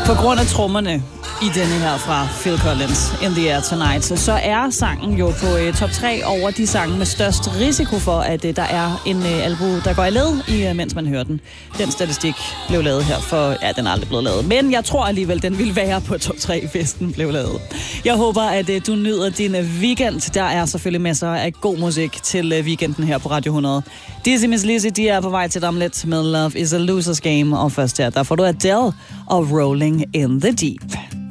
På grund af trommerne i denne her fra Phil Collins, In the Air Tonight, så er sangen jo på top 3 over de sange med størst risiko for, at der er en albue, der går i led, mens man hører den. Den statistik blev lavet her for, ja, den er aldrig blevet lavet, men jeg tror alligevel, den vil være på top 3, hvis den blev lavet. Jeg håber, at du nyder din weekend. Der er selvfølgelig masser af god musik til weekenden her på Radio 100. Dizzy Miss Lizzy, de er på vej til dem lidt med Love is a Loser's Game, og først her, der får du Adele og Rolling in the Deep.